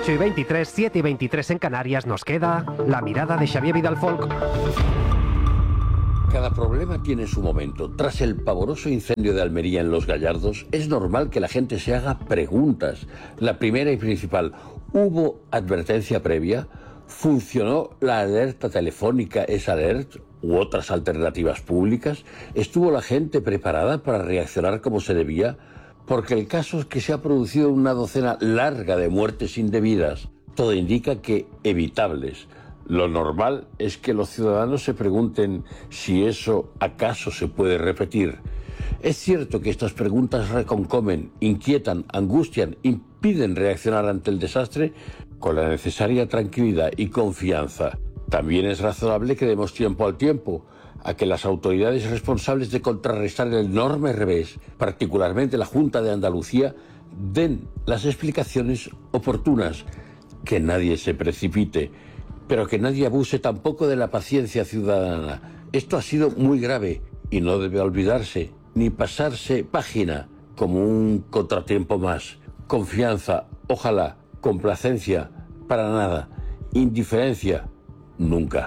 8:23, 7:23 en Canarias, nos queda la mirada de Xavier Vidalfolk. Cada problema tiene su momento. Tras el pavoroso incendio de Almería en Los Gallardos, es normal que la gente se haga preguntas. La primera y principal, ¿hubo advertencia previa? ¿Funcionó la alerta telefónica S-Alert u otras alternativas públicas? ¿Estuvo la gente preparada para reaccionar como se debía? Porque el caso es que se ha producido una docena larga de muertes indebidas. Todo indica que evitables. Lo normal es que los ciudadanos se pregunten si eso acaso se puede repetir. Es cierto que estas preguntas reconcomen, inquietan, angustian, impiden reaccionar ante el desastre con la necesaria tranquilidad y confianza. También es razonable que demos tiempo al tiempo, a que las autoridades responsables de contrarrestar el enorme revés, particularmente la Junta de Andalucía, den las explicaciones oportunas. Que nadie se precipite, pero que nadie abuse tampoco de la paciencia ciudadana. Esto ha sido muy grave y no debe olvidarse, ni pasarse página como un contratiempo más. Confianza, ojalá, complacencia, para nada. Indiferencia, nunca.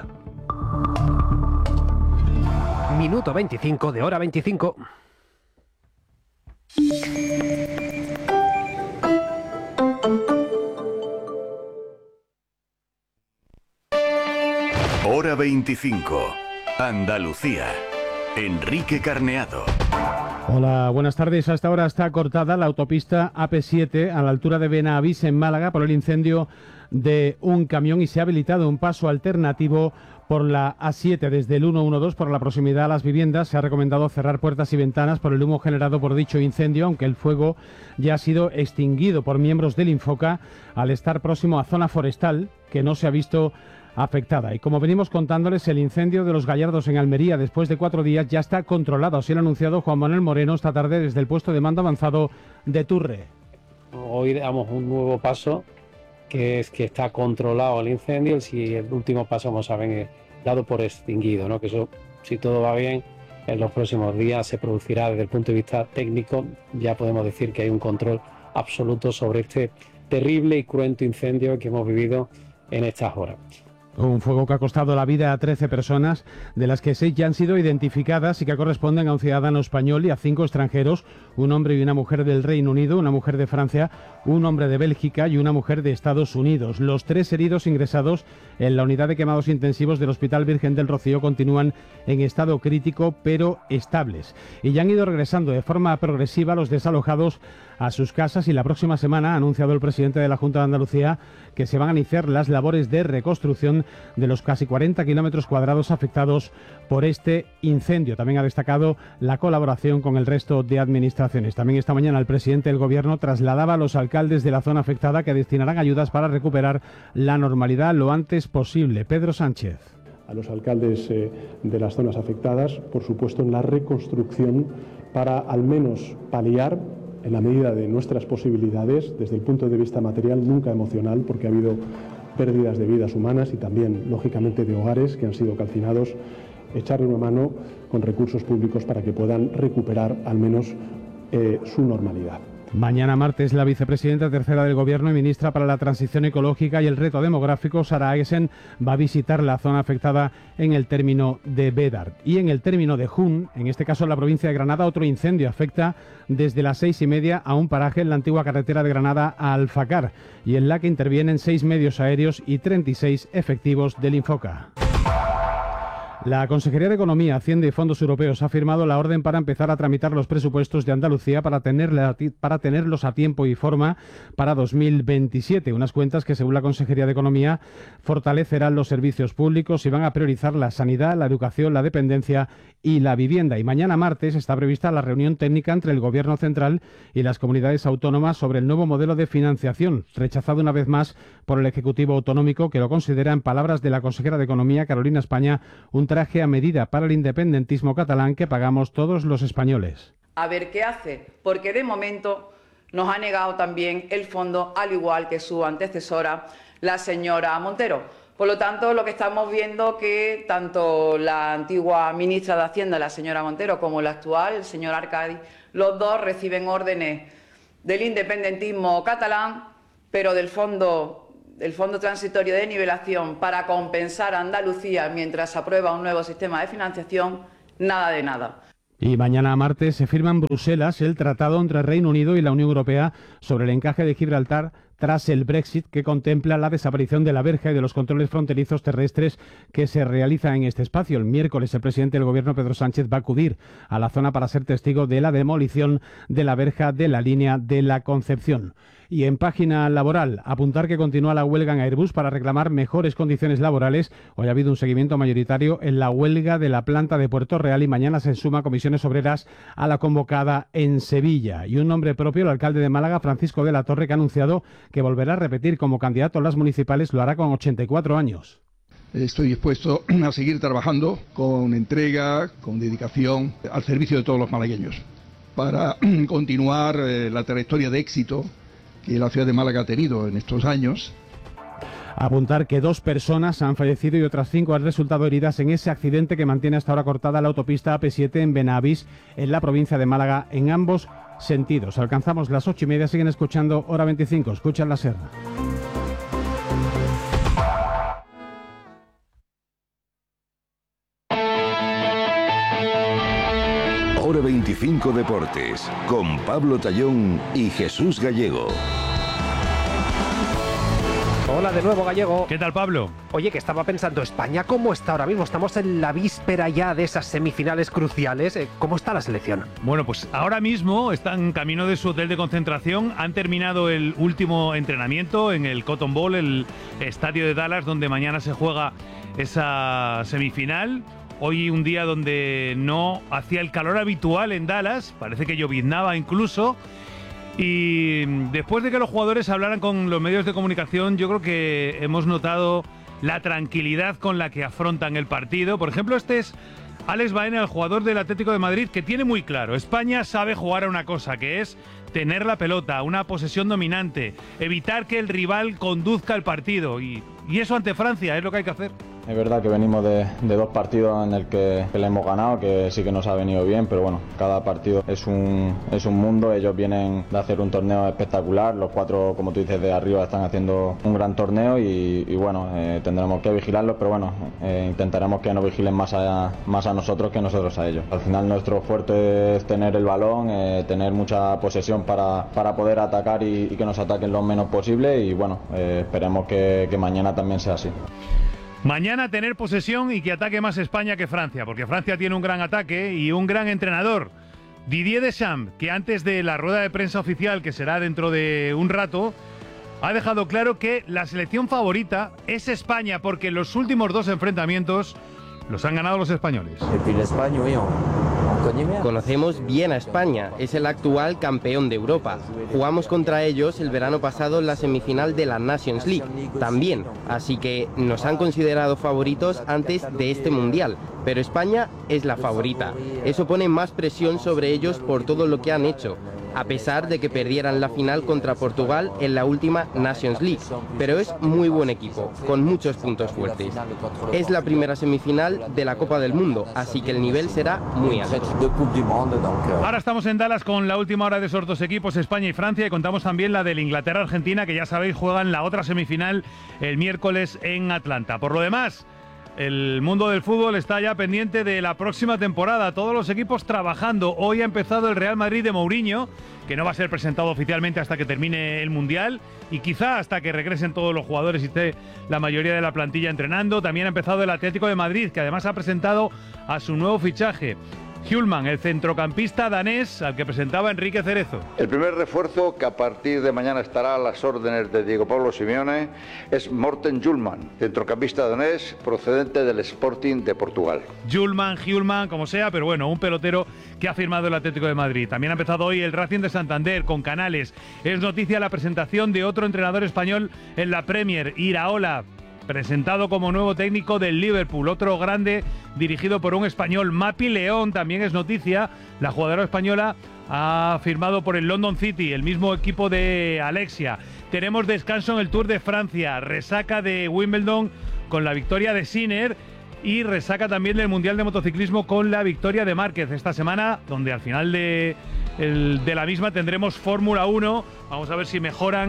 Minuto 25 de hora 25. Hora 25. Andalucía. Enrique Carneado. Hola, buenas tardes. A esta hora está cortada la autopista AP7 a la altura de Benavís, en Málaga, por el incendio de un camión, y se ha habilitado un paso alternativo por la A7 desde el 112 por la proximidad a las viviendas. Se ha recomendado cerrar puertas y ventanas por el humo generado por dicho incendio, aunque el fuego ya ha sido extinguido por miembros del Infoca al estar próximo a zona forestal, que no se ha visto afectada. Y como venimos contándoles, el incendio de Los Gallardos en Almería, después de 4 días, ya está controlado. Así lo ha anunciado Juan Manuel Moreno esta tarde desde el puesto de mando avanzado de Turre. Hoy damos un nuevo paso, que es que está controlado el incendio, y el último paso, como saben, es dado por extinguido, ¿no? Que eso, si todo va bien, en los próximos días se producirá. Desde el punto de vista técnico, ya podemos decir que hay un control absoluto sobre este terrible y cruento incendio que hemos vivido en estas horas. Un fuego que ha costado la vida a 13 personas, de las que 6 ya han sido identificadas y que corresponden a un ciudadano español y a 5 extranjeros, un hombre y una mujer del Reino Unido, una mujer de Francia, un hombre de Bélgica y una mujer de Estados Unidos. Los 3 heridos ingresados en la unidad de quemados intensivos del Hospital Virgen del Rocío continúan en estado crítico pero estables. Y ya han ido regresando de forma progresiva los desalojados a sus casas, y la próxima semana ha anunciado el presidente de la Junta de Andalucía que se van a iniciar las labores de reconstrucción de los casi 40 kilómetros cuadrados afectados por este incendio. También ha destacado la colaboración con el resto de administraciones. También esta mañana el presidente del Gobierno trasladaba a los alcaldes de la zona afectada que destinarán ayudas para recuperar la normalidad lo antes posible. Pedro Sánchez. A los alcaldes de las zonas afectadas, por supuesto, en la reconstrucción para al menos paliar, en la medida de nuestras posibilidades, desde el punto de vista material, nunca emocional, porque ha habido pérdidas de vidas humanas y también, lógicamente, de hogares que han sido calcinados, echarle una mano con recursos públicos para que puedan recuperar al menos su normalidad. Mañana martes, la vicepresidenta tercera del Gobierno y ministra para la Transición Ecológica y el Reto Demográfico, Sara Agesen, va a visitar la zona afectada en el término de Bédar. Y en el término de Jun, en este caso en la provincia de Granada, otro incendio afecta desde las 6:30 a un paraje en la antigua carretera de Granada a Alfacar, y en la que intervienen 6 medios aéreos y 36 efectivos del Infoca. La Consejería de Economía, Hacienda y Fondos Europeos ha firmado la orden para empezar a tramitar los presupuestos de Andalucía para tenerlos a tiempo y forma para 2027. Unas cuentas que, según la Consejería de Economía, fortalecerán los servicios públicos y van a priorizar la sanidad, la educación, la dependencia y la vivienda. Y mañana martes está prevista la reunión técnica entre el Gobierno central y las comunidades autónomas sobre el nuevo modelo de financiación, rechazado una vez más por el Ejecutivo Autonómico, que lo considera, en palabras de la consejera de Economía, Carolina España, un traje a medida para el independentismo catalán que pagamos todos los españoles. A ver qué hace, porque de momento nos ha negado también el fondo, al igual que su antecesora, la señora Montero. Por lo tanto, lo que estamos viendo que tanto la antigua ministra de Hacienda, la señora Montero, como la actual, el señor Arcadi, los dos reciben órdenes del independentismo catalán, pero del fondo el Fondo Transitorio de Nivelación para compensar a Andalucía mientras se aprueba un nuevo sistema de financiación, nada de nada. Y mañana martes se firma en Bruselas el tratado entre Reino Unido y la Unión Europea sobre el encaje de Gibraltar tras el Brexit, que contempla la desaparición de la verja y de los controles fronterizos terrestres que se realizan en este espacio. El miércoles el presidente del Gobierno, Pedro Sánchez, va a acudir a la zona para ser testigo de la demolición de la verja de la línea de la Concepción. Y en página laboral, apuntar que continúa la huelga en Airbus para reclamar mejores condiciones laborales. Hoy ha habido un seguimiento mayoritario en la huelga de la planta de Puerto Real y mañana se suma Comisiones Obreras a la convocada en Sevilla. Y un nombre propio, el alcalde de Málaga, Francisco de la Torre, que ha anunciado que volverá a repetir como candidato a las municipales, lo hará con 84 años. Estoy dispuesto a seguir trabajando con entrega, con dedicación al servicio de todos los malagueños para continuar la trayectoria de éxito que la ciudad de Málaga ha tenido en estos años. Apuntar que 2 personas han fallecido y otras 5 han resultado heridas en ese accidente que mantiene hasta ahora cortada la autopista AP7 en Benavís, en la provincia de Málaga, en ambos sentidos. Alcanzamos las 8:30, siguen escuchando Hora 25, escuchan la Serra. Hora 25 Deportes, con Pablo Tallón y Jesús Gallego. Hola de nuevo, Gallego. ¿Qué tal, Pablo? Oye, que estaba pensando, ¿España cómo está ahora mismo? Estamos en la víspera ya de esas semifinales cruciales. ¿Cómo está la selección? Bueno, pues ahora mismo están en camino de su hotel de concentración. Han terminado el último entrenamiento en el Cotton Bowl, el estadio de Dallas, donde mañana se juega esa semifinal. Hoy un día donde no hacía el calor habitual en Dallas, parece que lloviznaba incluso. Y después de que los jugadores hablaran con los medios de comunicación, yo creo que hemos notado la tranquilidad con la que afrontan el partido. Por ejemplo, este es Alex Baena, el jugador del Atlético de Madrid, que tiene muy claro, España sabe jugar a una cosa, que es tener la pelota, una posesión dominante, evitar que el rival conduzca el partido. Y eso ante Francia es lo que hay que hacer. Es verdad que venimos de 2 partidos en el que le hemos ganado, que sí que nos ha venido bien, pero bueno, cada partido es un mundo. Ellos vienen de hacer un torneo espectacular, los 4, como tú dices, de arriba están haciendo un gran torneo y bueno, tendremos que vigilarlos, pero bueno, intentaremos que nos vigilen más a nosotros que nosotros a ellos. Al final nuestro fuerte es tener el balón, tener mucha posesión para poder atacar y que nos ataquen lo menos posible y bueno, esperemos que mañana también sea así. Mañana tener posesión y que ataque más España que Francia, porque Francia tiene un gran ataque y un gran entrenador, Didier Deschamps, que antes de la rueda de prensa oficial, que será dentro de un rato, ha dejado claro que la selección favorita es España, porque los últimos 2 enfrentamientos los han ganado los españoles. Conocemos bien a España, es el actual campeón de Europa. Jugamos contra ellos el verano pasado en la semifinal de la Nations League, también, así que nos han considerado favoritos antes de este Mundial, pero España es la favorita. Eso pone más presión sobre ellos por todo lo que han hecho, a pesar de que perdieran la final contra Portugal en la última Nations League, pero es muy buen equipo, con muchos puntos fuertes. Es la primera semifinal de la Copa del Mundo, así que el nivel será muy alto. Ahora estamos en Dallas con la última hora de esos 2 equipos, España y Francia, y contamos también la del Inglaterra-Argentina, que ya sabéis juegan la otra semifinal el miércoles en Atlanta. Por lo demás, el mundo del fútbol está ya pendiente de la próxima temporada, todos los equipos trabajando. Hoy ha empezado el Real Madrid de Mourinho, que no va a ser presentado oficialmente hasta que termine el Mundial y quizá hasta que regresen todos los jugadores y esté la mayoría de la plantilla entrenando. También ha empezado el Atlético de Madrid, que además ha presentado a su nuevo fichaje, Hjulmand, el centrocampista danés al que presentaba Enrique Cerezo. El primer refuerzo, que a partir de mañana estará a las órdenes de Diego Pablo Simeone, es Morten Hjulmand, centrocampista danés procedente del Sporting de Portugal. Hjulmand, como sea, pero bueno, un pelotero que ha firmado el Atlético de Madrid. También ha empezado hoy el Racing de Santander con Canales. Es noticia la presentación de otro entrenador español en la Premier, Iraola, presentado como nuevo técnico del Liverpool, otro grande dirigido por un español. Mapi León también es noticia, la jugadora española ha firmado por el London City, el mismo equipo de Alexia. Tenemos descanso en el Tour de Francia, resaca de Wimbledon con la victoria de Sinner y resaca también del Mundial de Motociclismo con la victoria de Márquez esta semana, donde al final de la misma tendremos Fórmula 1, vamos a ver si mejoran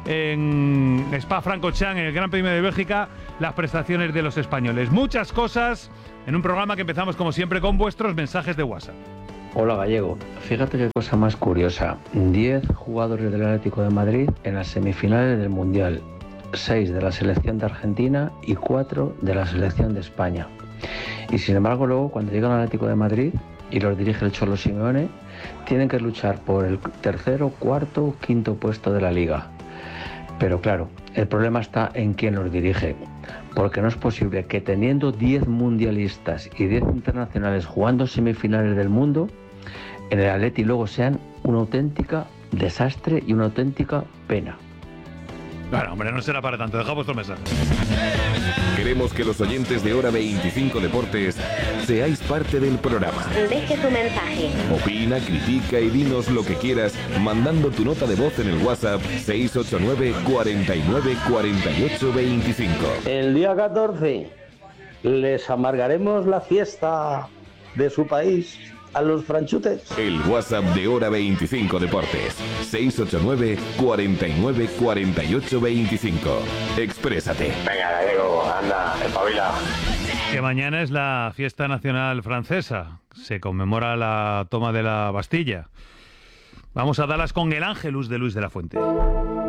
en Spa-Francorchamps, en el Gran Premio de Bélgica, las prestaciones de los españoles. Muchas cosas en un programa que empezamos como siempre con vuestros mensajes de WhatsApp. Hola Gallego, fíjate qué cosa más curiosa, 10 jugadores del Atlético de Madrid en las semifinales del Mundial, 6 de la selección de Argentina y 4 de la selección de España. Y sin embargo luego cuando llegan al Atlético de Madrid y los dirige el Cholo Simeone, tienen que luchar por el tercero, cuarto, quinto puesto de la Liga. Pero claro, el problema está en quién los dirige, porque no es posible que teniendo 10 mundialistas y 10 internacionales jugando semifinales del mundo, en el Atleti luego sean una auténtica desastre y una auténtica pena. Bueno, hombre, no será para tanto. Deja vuestro mensaje. Queremos que los oyentes de Hora 25 Deportes seáis parte del programa. Deje su mensaje. Opina, critica y dinos lo que quieras mandando tu nota de voz en el WhatsApp 689 49 48 25. El día 14 les amargaremos la fiesta de su país a los franchutes. El WhatsApp de Hora 25 Deportes 689 49 48 25. Exprésate. Venga, Gallego, anda, espabila. Que mañana es la fiesta nacional francesa. Se conmemora la toma de la Bastilla. Vamos a darlas con el Ángelus de Luis de la Fuente.